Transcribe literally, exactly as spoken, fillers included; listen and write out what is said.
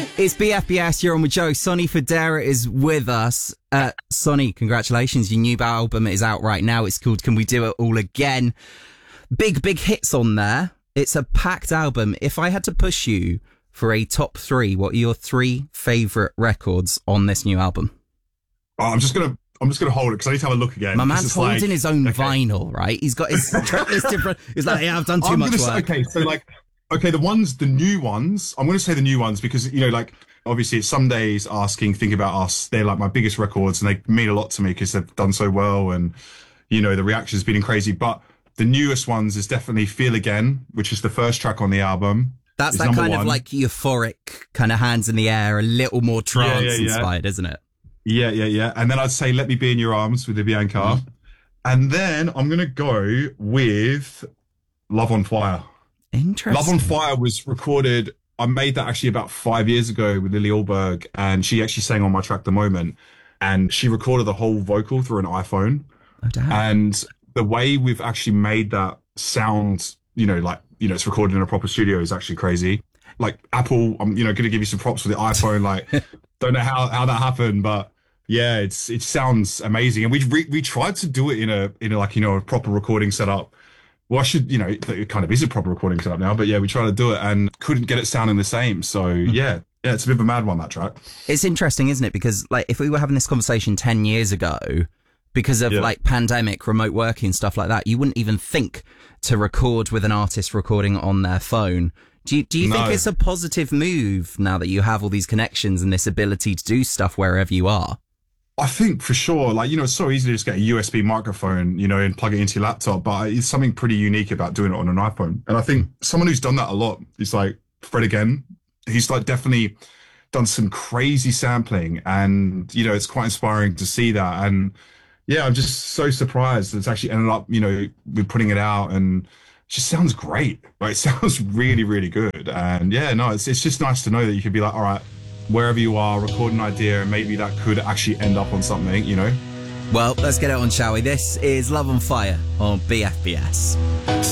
It's B F B S, you're on with Joe. Sonny Fodera is with us. Uh, Sonny, congratulations. Your new album is out right now. It's called Can We Do It All Again? Big, big hits on there. It's a packed album. If I had to push you for a top three, what are your three favourite records on this new album? Oh, I'm just going to I'm just going to hold it because I need to have a look again. My man's holding like, his own okay. vinyl, right? He's got his track list different. He's like, yeah, I've done too I'm much gonna work. Say, okay, so like, okay, the ones, the new ones, I'm going to say the new ones because, you know, like, obviously it's Some Days, Asking, Think About Us. They're like my biggest records and they mean a lot to me because they've done so well and, you know, the reaction's been crazy. But the newest ones is definitely Feel Again, which is the first track on the album. That's that kind one. of like euphoric, kind of hands in the air, a little more trance yeah, yeah, yeah. inspired, isn't it? Yeah, yeah, yeah. And then I'd say Let Me Be in Your Arms with the Bianca. Mm-hmm. And then I'm going to go with Love on Fire. Interesting. Love on Fire was recorded, I made that actually about five years ago with Lily Alberg, and she actually sang on my track The Moment, and she recorded the whole vocal through an iPhone. Oh, damn. And the way we've actually made that sound, you know, like, you know, it's recorded in a proper studio is actually crazy. Like Apple, I'm, you know, going to give you some props with the iPhone. Like, don't know how, how that happened, but yeah, it's it sounds amazing. And we we we tried to do it in a in a, like, you know, a proper recording setup. Well, I should, you know, it kind of is a proper recording setup now, but yeah, we tried to do it and couldn't get it sounding the same. So yeah, yeah, it's a bit of a mad one, that track. It's interesting, isn't it? Because like if we were having this conversation ten years ago, because of yeah. like pandemic, remote working, stuff like that, you wouldn't even think to record with an artist recording on their phone. Do you, do you no. think it's a positive move now that you have all these connections and this ability to do stuff wherever you are? I think for sure, like, you know, it's so easy to just get a U S B microphone, you know, and plug it into your laptop, but it's something pretty unique about doing it on an iPhone. And I think someone who's done that a lot is like Fred Again. He's like definitely done some crazy sampling and, you know, it's quite inspiring to see that. And yeah, I'm just so surprised that it's actually ended up, you know, we're putting it out and it just sounds great. Like, it sounds really, really good. And yeah, no, it's it's just nice to know that you could be like, all right, wherever you are, record an idea and maybe that could actually end up on something, you know? Well, let's get it on, shall we? This is Love on Fire on B F B S.